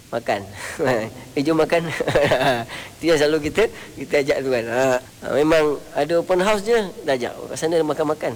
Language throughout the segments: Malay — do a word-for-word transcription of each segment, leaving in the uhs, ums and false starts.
makan. Eh, jom makan. Itu yang selalu kita kita ajak tu kan. Ha, memang ada open house je, dah ajak kat sana makan-makan.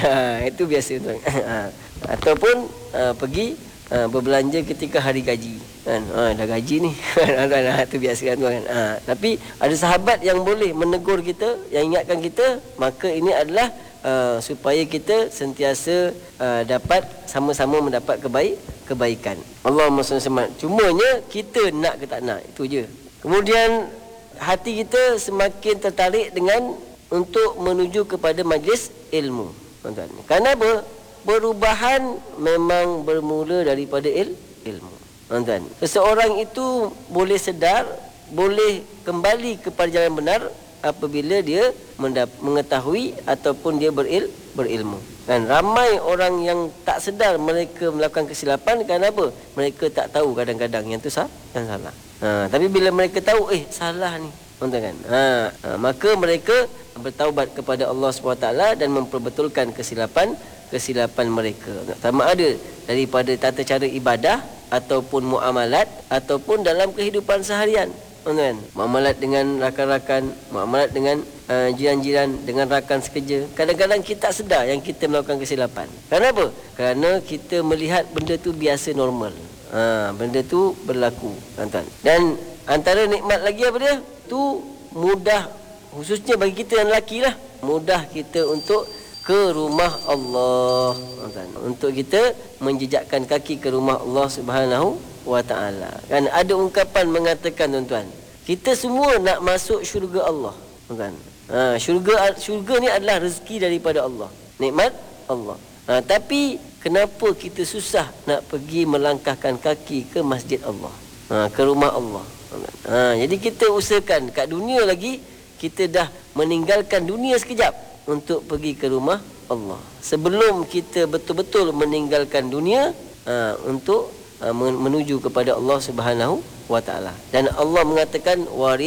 Itu biasa tu. Ha, ataupun uh, pergi uh, berbelanja ketika hari gaji kan. Ha, dah gaji ni. Itu biasa kan tu kan. Ha, tapi ada sahabat yang boleh menegur kita, yang ingatkan kita, maka ini adalah Uh, supaya kita sentiasa uh, dapat sama-sama mendapat kebaik kebaikan. Allahumma salli alaihi wasallam. Cumanya kita nak ke tak nak, itu je. Kemudian hati kita semakin tertarik dengan untuk menuju kepada majlis ilmu. Tuan-tuan. Kerana apa? Perubahan memang bermula daripada il, ilmu. Tuan-tuan. Seseorang itu boleh sedar, boleh kembali kepada jalan benar apabila dia mendap- mengetahui ataupun dia beril- berilmu. Dan ramai orang yang tak sedar mereka melakukan kesilapan kerana apa? Mereka tak tahu kadang-kadang yang tu sah, yang salah. Ha, tapi bila mereka tahu, eh salah ni, tuan-tuan kan? Ha, ha, maka mereka bertaubat kepada Allah subhanahu wa taala dan memperbetulkan kesilapan kesilapan mereka. Sama ada daripada tata cara ibadah ataupun muamalat ataupun dalam kehidupan seharian. Tuan-tuan, muamalat dengan rakan-rakan, muamalat dengan uh, jiran-jiran, dengan rakan sekerja. Kadang-kadang kita tak sedar yang kita melakukan kesilapan. Kenapa? Kerana kita melihat benda tu biasa, normal. Ha, benda tu berlaku, tuan-tuan. Dan antara nikmat lagi apa dia? Tu mudah, khususnya bagi kita yang lelaki lah, mudah kita untuk ke rumah Allah, tuan-tuan. Untuk kita menjejakkan kaki ke rumah Allah Subhanahu wa ta'ala. Kan ada ungkapan mengatakan, tuan-tuan, kita semua nak masuk syurga Allah, tuan-tuan. Ha, syurga syurga ni adalah rezeki daripada Allah, nikmat Allah. Ha, tapi kenapa kita susah nak pergi melangkahkan kaki ke masjid Allah, ha, ke rumah Allah. Ha, jadi kita usahakan kat dunia lagi, kita dah meninggalkan dunia sekejap untuk pergi ke rumah Allah sebelum kita betul-betul meninggalkan dunia, ha, untuk ha, menuju kepada Allah Subhanahu wa taala. Dan Allah mengatakan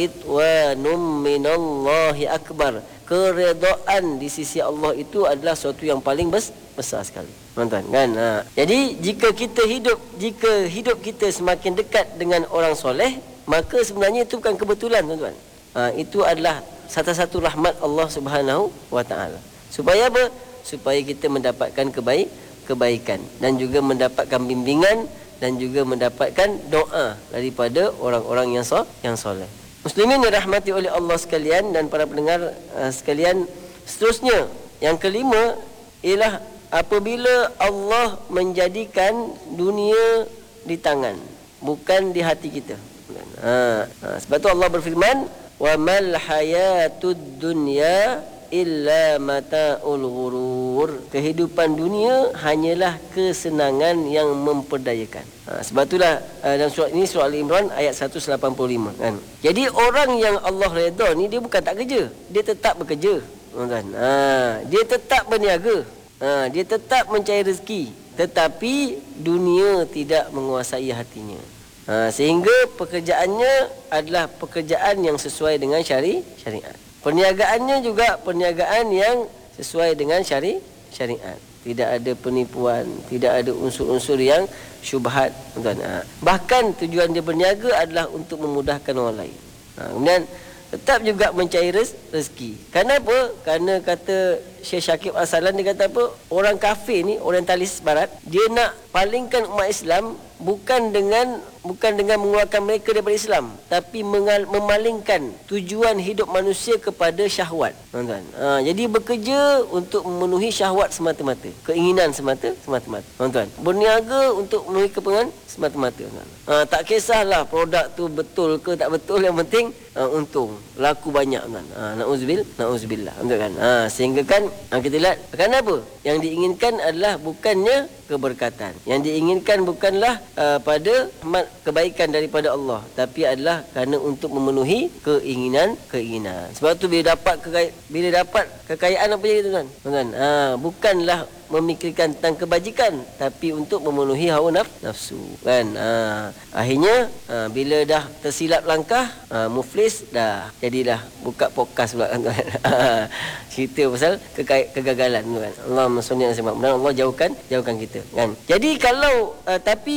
waridwanum minallahi akbar. Keredaan di sisi Allah itu adalah sesuatu yang paling besar sekali, tuan-tuan kan. Ha. Jadi jika kita hidup jika hidup kita semakin dekat dengan orang soleh, maka sebenarnya itu bukan kebetulan, tuan-tuan. Ha, itu adalah satu-satu rahmat Allah Subhanahu wa taala. Supaya apa? Supaya kita mendapatkan kebaik kebaikan dan juga mendapatkan bimbingan dan juga mendapatkan doa daripada orang-orang yang so, yang soleh. Muslimin yang dirahmati oleh Allah sekalian dan para pendengar uh, sekalian, seterusnya yang kelima ialah apabila Allah menjadikan dunia di tangan, bukan di hati kita. Ha, ha, sebab tu Allah berfirman, wa mal hayatud dunya illa mata'ul ghurur. Kehidupan dunia hanyalah kesenangan yang memperdayakan. Ha, sebab itulah uh, dalam surah ini, surah Al-Imran ayat seratus lapan puluh lima kan. Jadi orang yang Allah redha ni dia bukan tak kerja, dia tetap bekerja, kan. Ha, dia tetap berniaga. Ha, dia tetap mencari rezeki, tetapi dunia tidak menguasai hatinya. Ha, sehingga pekerjaannya adalah pekerjaan yang sesuai dengan syari syariat. Perniagaannya juga perniagaan yang sesuai dengan syari syariat. Tidak ada penipuan, tidak ada unsur-unsur yang syubhat, tuan. Ha, bahkan tujuan dia berniaga adalah untuk memudahkan orang lain. Ha, kemudian tetap juga mencari rez- rezeki. Kenapa? Kerana kata Syekh Syakib Al-Salan, dia kata apa? Orang kafir ni, orientalis barat, dia nak palingkan umat Islam bukan dengan bukan dengan mengeluarkan mereka daripada Islam, tapi mengal, memalingkan tujuan hidup manusia kepada syahwat, tuan-tuan. Ha, jadi bekerja untuk memenuhi syahwat semata-mata, keinginan semata semata-mata, tuan-tuan. Berniaga untuk memenuhi kepentingan semata-mata, tuan. Ha, tak kisahlah produk tu betul ke tak betul, yang penting ha, untung, laku banyak, tuan. Ha, nauzubil nauzubillah, tuan kan. Ha, sehingga kan ha, kita lihat, kenapa yang diinginkan adalah bukannya keberkatan, yang diinginkan bukanlah uh, pada rahmat kebaikan daripada Allah, tapi adalah kerana untuk memenuhi keinginan-keinginan. Sebab tu bila dapat kekayaan, bila dapat kekayaan apa jadi, tuan? Tuan, ha, bukanlah memikirkan tentang kebajikan, tapi untuk memenuhi hawa naf, nafsu, kan. Ha, akhirnya ha, bila dah tersilap langkah, ha, muflis dah, jadilah buka podcast pula, kan, tuan. Cerita pasal kekay- kegagalan, tuan. Allahumma salli ala Muhammad. Allah jauhkan jauhkan kita, kan. Jadi kalau uh, tapi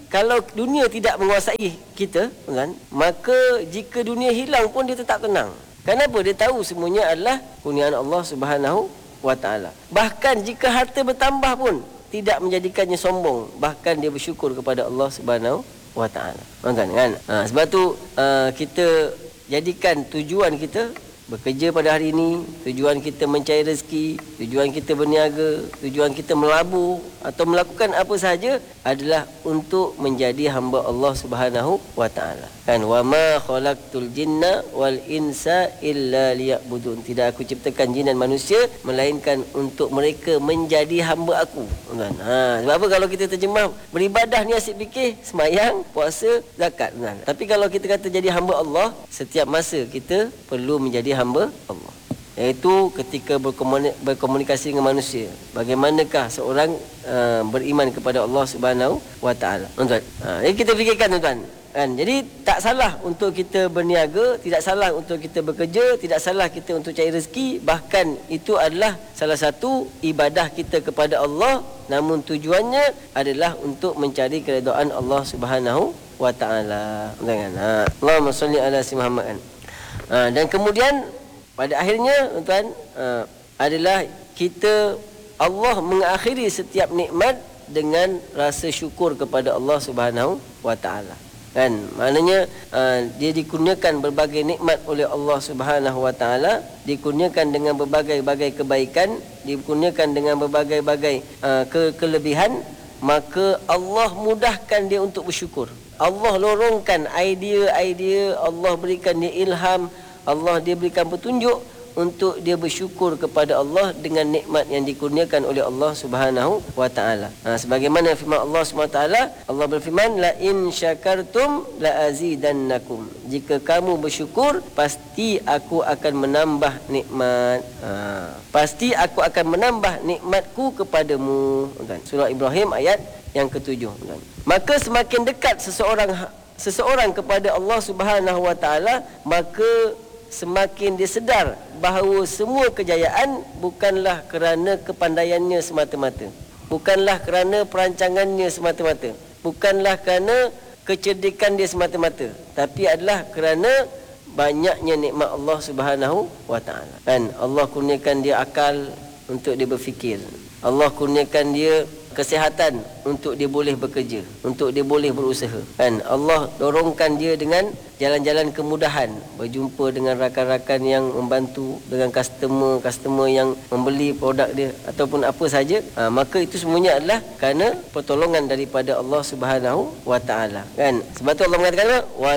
kalau dunia tidak menguasai kita, kan, maka jika dunia hilang pun dia tetap tenang. Kenapa? Dia tahu semuanya adalah kurniaan Allah Subhanahu wa taala. Bahkan jika harta bertambah pun tidak menjadikannya sombong, bahkan dia bersyukur kepada Allah Subhanahu wa taala. Tuan-tuan, kan? Ha, sebab tu uh, kita jadikan tujuan kita bekerja pada hari ini, tujuan kita mencari rezeki, tujuan kita berniaga, tujuan kita melabur atau melakukan apa sahaja adalah untuk menjadi hamba Allah Subhanahu wa taala. Kan, wa ma khalaqtul jinna wal insa illa liya'budun. Tidak aku ciptakan jin dan manusia melainkan untuk mereka menjadi hamba aku. Kan? Ha, sebab apa kalau kita terjemah beribadah ni asyik fikir sembahyang, puasa, zakat, kan? Tapi kalau kita kata jadi hamba Allah, setiap masa kita perlu menjadi hamba Allah. Iaitu ketika berkomunikasi dengan manusia, bagaimanakah seorang uh, beriman kepada Allah Subhanahu wa taala. Tuan-tuan, ha, jadi kita fikirkan, tuan-tuan, kan? Jadi tak salah untuk kita berniaga, tidak salah untuk kita bekerja, tidak salah kita untuk cari rezeki, bahkan itu adalah salah satu ibadah kita kepada Allah, namun tujuannya adalah untuk mencari keredaan Allah Subhanahu wa taala. Jangan. Ha, Allahumma salli ala sayyidina Muhammad. Kan? Ha, dan kemudian pada akhirnya, tuan-tuan, uh, adalah kita, Allah mengakhiri setiap nikmat dengan rasa syukur kepada Allah Subhanahu wa taala. Kan? Maknanya uh, dia dikurniakan berbagai nikmat oleh Allah Subhanahu wa taala, dikurniakan dengan berbagai-bagai kebaikan, dikurniakan dengan berbagai-bagai uh, ke- kelebihan, maka Allah mudahkan dia untuk bersyukur. Allah lorongkan idea-idea, Allah berikan dia ilham, Allah dia berikan petunjuk untuk dia bersyukur kepada Allah dengan nikmat yang dikurniakan oleh Allah Subhanahu wa taala. Ha, sebagaimana firman Allah Subhanahu wa taala, Allah berfirman, la in syakartum la azidannakum. Jika kamu bersyukur, pasti aku akan menambah nikmat. Ha, pasti aku akan menambah nikmatku kepadamu. Kan? Surah Ibrahim ayat yang ketujuh. Kan? Maka semakin dekat seseorang seseorang kepada Allah Subhanahu wa taala, maka semakin dia sedar bahawa semua kejayaan bukanlah kerana kepandaiannya semata-mata, bukanlah kerana perancangannya semata-mata, bukanlah kerana kecerdikan dia semata-mata, tapi adalah kerana banyaknya nikmat Allah Subhanahu wa taala. Kan, Allah kurniakan dia akal untuk dia berfikir. Allah kurniakan dia kesihatan untuk dia boleh bekerja, untuk dia boleh berusaha. Kan, Allah dorongkan dia dengan jalan-jalan kemudahan, berjumpa dengan rakan-rakan yang membantu, dengan customer-customer yang membeli produk dia ataupun apa saja. Ha, maka itu semuanya adalah kerana pertolongan daripada Allah Subhanahu wa taala. Kan? Sebab tu Allah mengatakan,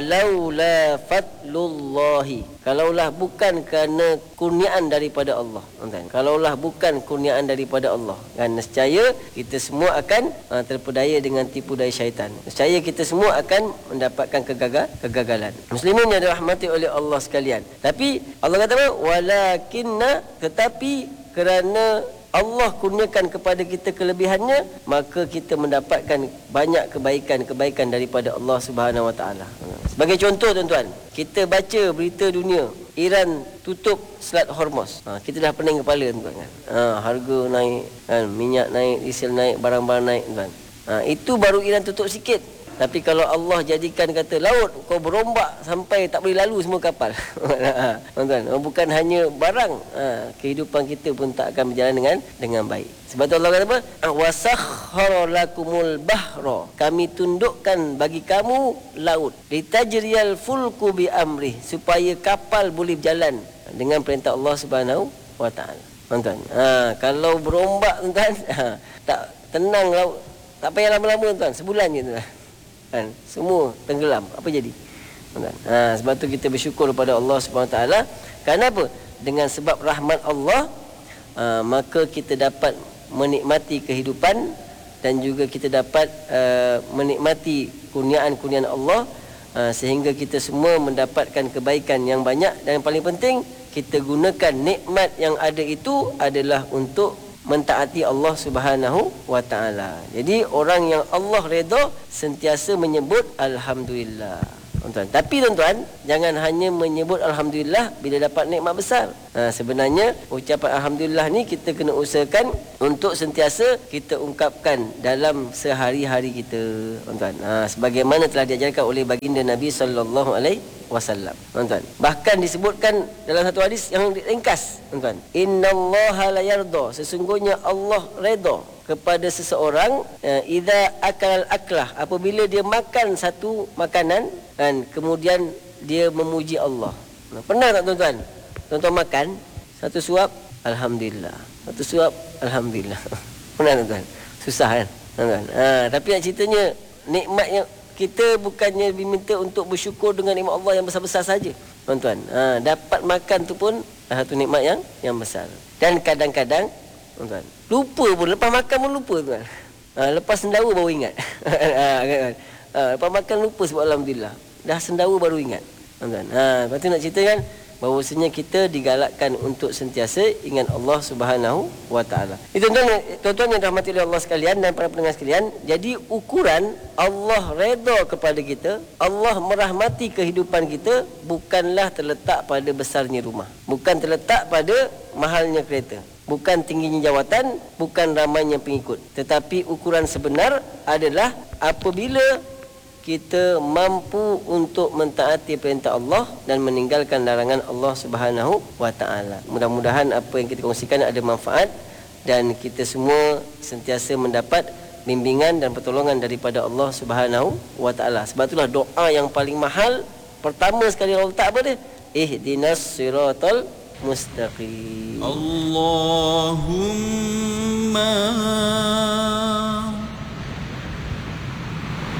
walaula fadlullahi, kalaulah bukan kerana kurniaan daripada Allah. Kan? Kalaulah bukan kurniaan daripada Allah, kan, nescaya kita semua akan uh, terpedaya dengan tipu daya syaitan. Nescaya kita semua akan mendapatkan kegagal, kegagalan. Muslimin yang dirahmati oleh Allah sekalian. Tapi Allah kata apa? Walakinna, tetapi kerana Allah kurniakan kepada kita kelebihannya, maka kita mendapatkan banyak kebaikan-kebaikan daripada Allah Subhanahu wa taala. Sebagai contoh, tuan-tuan, kita baca berita dunia, Iran tutup Selat Hormuz. Ha, kita dah pening kepala, tuan-tuan. Ha, harga naik, kan, minyak naik, diesel naik, barang-barang naik, tuan. Ha, itu baru Iran tutup sikit. Tapi kalau Allah jadikan kata laut kau berombak sampai tak boleh lalu semua kapal. Tuan-tuan, bukan hanya barang, ha, kehidupan kita pun tak akan berjalan dengan dengan baik. Sebab tu Allah kata apa? Wasakhkhara lakumul bahra. Kami tundukkan bagi kamu laut. Litajriyal fulku bi amri, supaya kapal boleh berjalan dengan perintah Allah Subhanahu wa taala. Tuan-tuan, ha, kalau berombak, tuan-tuan, ha, tak tenang laut. Tak payah lama-lama, tuan, sebulan je, tuan. Kan, semua tenggelam. Apa jadi? Ha, sebab tu kita bersyukur kepada Allah Subhanahu Wa Taala. Kenapa? Dengan sebab rahmat Allah, ha, maka kita dapat menikmati kehidupan dan juga kita dapat uh, menikmati kurniaan-kurniaan Allah, uh, sehingga kita semua mendapatkan kebaikan yang banyak. Dan yang paling penting, kita gunakan nikmat yang ada itu adalah untuk mentaati Allah Subhanahu wa taala. Jadi orang yang Allah redha sentiasa menyebut alhamdulillah. tuan-tuan. Tapi tuan-tuan, jangan hanya menyebut alhamdulillah bila dapat nikmat besar. Ha, sebenarnya ucapan alhamdulillah ni kita kena usahakan untuk sentiasa kita ungkapkan dalam sehari-hari kita, tuan-tuan. Ha, sebagaimana telah diajarkan oleh baginda Nabi sallallahu alaihi wasallam, tuan-tuan. Bahkan disebutkan dalam satu hadis yang ringkas, tuan-tuan. Innallaha la yarda, sesungguhnya Allah redha kepada seseorang uh, idza akal aklah, apabila dia makan satu makanan dan kemudian dia memuji Allah. Nah, pernah tak tuan-tuan? Tuan-tuan makan satu suap, alhamdulillah. Satu suap, alhamdulillah. Pernah tuan-tuan? Susah kan? Tuan-tuan. Ha, tapi nak ceritanya nikmat yang kita bukannya diminta untuk bersyukur dengan nikmat Allah yang besar-besar saja, tuan-tuan. Ha, dapat makan tu pun satu nikmat yang yang besar. Dan kadang-kadang tuan-tuan, lupa pun, lepas makan pun lupa tuan. Ha, lepas sendawa baru ingat. ha, kan? ha, lepas makan lupa sebab alhamdulillah. Dah sendawa baru ingat. Tuan-tuan. Ha, lepas tu nak ceritakan bahawasanya kita digalakkan untuk sentiasa ingat Allah Subhanahu wa taala. Itu tuan-tuan, tuan-tuan yang dirahmati oleh Allah sekalian dan para pendengar sekalian, jadi ukuran Allah redha kepada kita, Allah merahmati kehidupan kita bukanlah terletak pada besarnya rumah, bukan terletak pada mahalnya kereta, bukan tingginya jawatan, bukan ramainya pengikut. Tetapi ukuran sebenar adalah apabila kita mampu untuk mentaati perintah Allah dan meninggalkan larangan Allah Subhanahu wa taala. Mudah-mudahan apa yang kita kongsikan ada manfaat dan kita semua sentiasa mendapat bimbingan dan pertolongan daripada Allah Subhanahu wa taala. Sebab itulah doa yang paling mahal pertama sekali Allah letak apa dia? Ihdinas siratal mustaqim. Allahumma